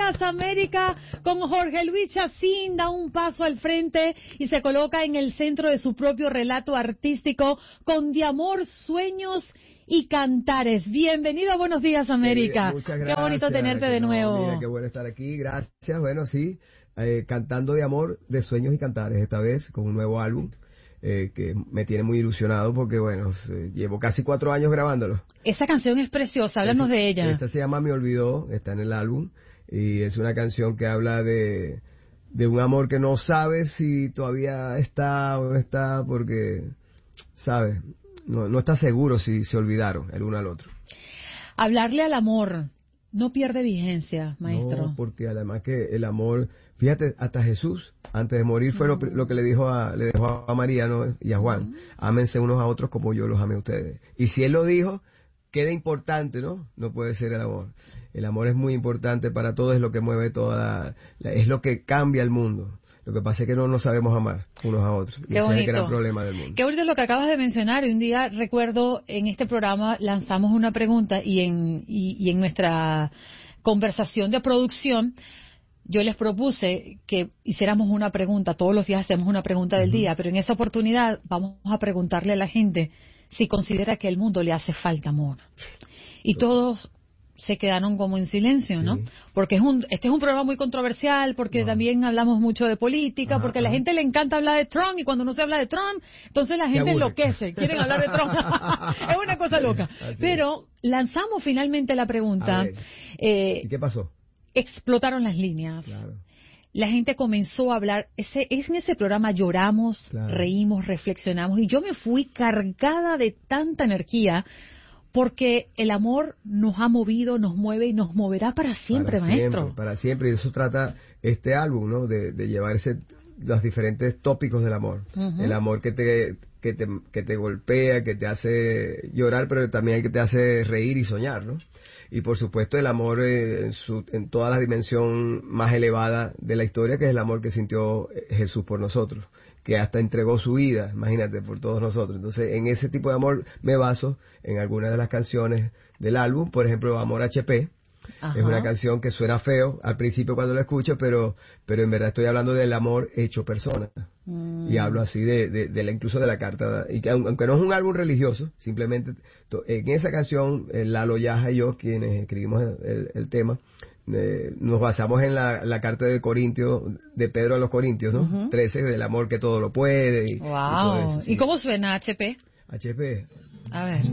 días, América, con Jorge Luis Chacín, da un paso al frente y se coloca en el centro de su propio relato artístico con De Amor, Sueños y Cantares. Bienvenido a Buenos Días, América. Muchas gracias. Qué bonito tenerte de nuevo. Mira, qué bueno estar aquí, gracias. Bueno, sí, cantando de amor, de sueños y cantares, esta vez con un nuevo álbum. Que me tiene muy ilusionado porque, bueno, llevo casi 4 años grabándolo. Esa canción es preciosa, háblanos de ella. Esta se llama Me Olvidó, está en el álbum, y es una canción que habla de un amor que no sabes si todavía está o no está, porque, ¿sabes? No está seguro si se olvidaron el uno al otro. Hablarle al amor no pierde vigencia, maestro. No, porque además que el amor, fíjate, hasta Jesús, antes de morir, fue lo que le dejó a María, ¿no? Y a Juan. Ámense unos a otros como yo los amé a ustedes. Y si él lo dijo, queda importante, ¿no? No puede ser el amor. El amor es muy importante para todo, es lo que mueve es lo que cambia el mundo. Lo que pasa es que no nos sabemos amar unos a otros. Y ese es el gran problema del mundo. Qué bonito lo que acabas de mencionar. Un día, recuerdo, en este programa lanzamos una pregunta y en nuestra conversación de producción yo les propuse que hiciéramos una pregunta. Todos los días hacemos una pregunta del día, pero en esa oportunidad vamos a preguntarle a la gente si considera que al mundo le hace falta amor. Y todos se quedaron como en silencio, ¿no? Porque este es un programa muy controversial, porque también hablamos mucho de política, porque a la gente le encanta hablar de Trump, y cuando no se habla de Trump, entonces la gente enloquece, quieren hablar de Trump. Es una cosa loca. Pero lanzamos finalmente la pregunta. ¿Y qué pasó? Explotaron las líneas. Claro. La gente comenzó a hablar. En ese programa lloramos, reímos, reflexionamos, y yo me fui cargada de tanta energía, porque el amor nos ha movido, nos mueve y nos moverá para siempre, maestro. Para siempre, y de eso trata este álbum, ¿no? De llevar los diferentes tópicos del amor. El amor que te golpea, que te hace llorar, pero también el que te hace reír y soñar, ¿no? Y por supuesto el amor en toda la dimensión más elevada de la historia, que es el amor que sintió Jesús por nosotros, que hasta entregó su vida, imagínate, por todos nosotros. Entonces, en ese tipo de amor me baso en algunas de las canciones del álbum. Por ejemplo, Amor HP. Es una canción que suena feo al principio cuando la escucho, pero en verdad estoy hablando del amor hecho persona. Y hablo así incluso de la carta. Y que aunque no es un álbum religioso, simplemente en esa canción, Lalo Yaja y yo, quienes escribimos el tema, nos basamos en la carta de Corintios, de Pedro a los Corintios, ¿no? 13, del amor que todo lo puede. Y todo eso, sí. ¿Y cómo suena HP? HP. A ver.